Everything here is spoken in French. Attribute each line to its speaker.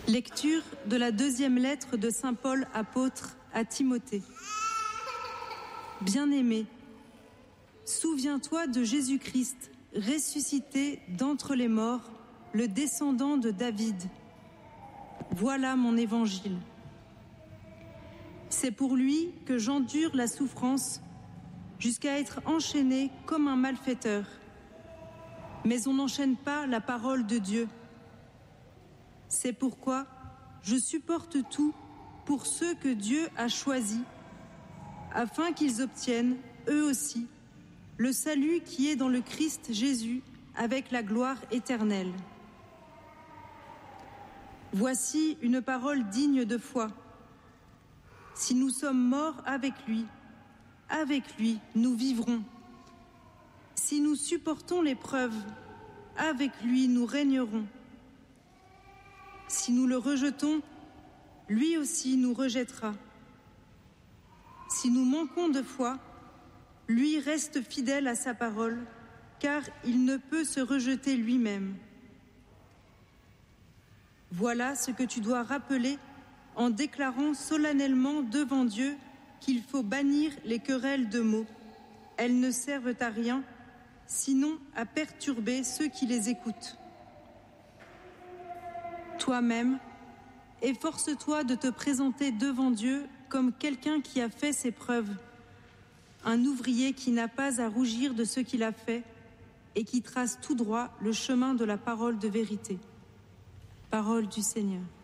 Speaker 1: Lecture de la deuxième lettre de saint Paul apôtre à Timothée. Bien-aimé, souviens-toi de Jésus-Christ, ressuscité d'entre les morts, le descendant de David. Voilà mon évangile. C'est pour lui que j'endure la souffrance jusqu'à être enchaîné comme un malfaiteur. Mais on n'enchaîne pas la parole de Dieu. C'est pourquoi je supporte tout pour ceux que Dieu a choisis, afin qu'ils obtiennent, eux aussi, le salut qui est dans le Christ Jésus avec la gloire éternelle. Voici une parole digne de foi. Si nous sommes morts avec lui nous vivrons. Si nous supportons l'épreuve, avec lui nous régnerons. Si nous le rejetons, lui aussi nous rejettera. Si nous manquons de foi, lui reste fidèle à sa parole, car il ne peut se rejeter lui-même. Voilà ce que tu dois rappeler en déclarant solennellement devant Dieu qu'il faut bannir les querelles de mots. Elles ne servent à rien, sinon à perturber ceux qui les écoutent. Toi-même, efforce-toi de te présenter devant Dieu comme quelqu'un qui a fait ses preuves, un ouvrier qui n'a pas à rougir de ce qu'il a fait et qui trace tout droit le chemin de la parole de vérité. Parole du Seigneur.